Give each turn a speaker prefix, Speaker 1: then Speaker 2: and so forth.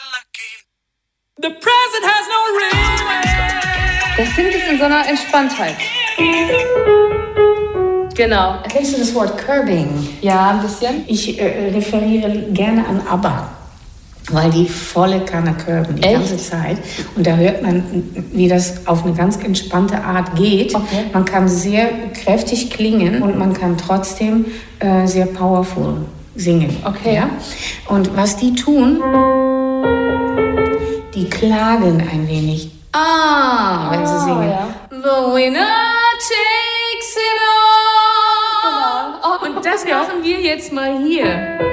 Speaker 1: The present has no ring.
Speaker 2: Das singt es in so einer Entspanntheit. Genau.
Speaker 3: Kennst du das Wort Curbing?
Speaker 2: Ja, ein bisschen.
Speaker 3: Ich referiere gerne an ABBA, weil die volle Kanne curben die ganze Zeit. Und da hört man, wie das auf eine ganz entspannte Art geht.
Speaker 2: Okay.
Speaker 3: Man kann sehr kräftig klingen und man kann trotzdem sehr powerful singen.
Speaker 2: Okay.
Speaker 3: Ja? Und was die tun, die klagen ein wenig. Wenn sie singen.
Speaker 2: Ja.
Speaker 3: The winner takes it all.
Speaker 2: Genau.
Speaker 3: Und das machen wir jetzt mal hier.